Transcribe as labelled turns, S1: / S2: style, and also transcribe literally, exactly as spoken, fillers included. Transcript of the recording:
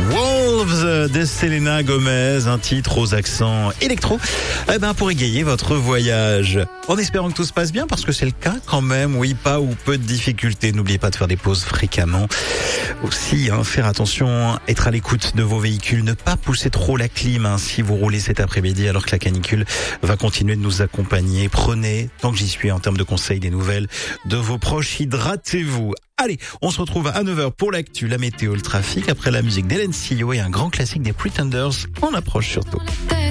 S1: Wolves de Selena Gomez, un titre aux accents électro, eh ben pour égayer votre voyage. En espérant que tout se passe bien, parce que c'est le cas quand même, oui, pas ou peu de difficultés. N'oubliez pas de faire des pauses fréquemment. Aussi, hein, faire attention, être à l'écoute de vos véhicules, ne pas pousser trop la clim hein, si vous roulez cet après-midi alors que la canicule va continuer de nous accompagner. Prenez, tant que j'y suis en termes de conseils, des nouvelles de vos proches, hydratez-vous. Allez, on se retrouve à neuf heures pour l'actu, la météo, le trafic, après la musique d'Hélène Sillot et un grand classique des Pretenders. On approche surtout.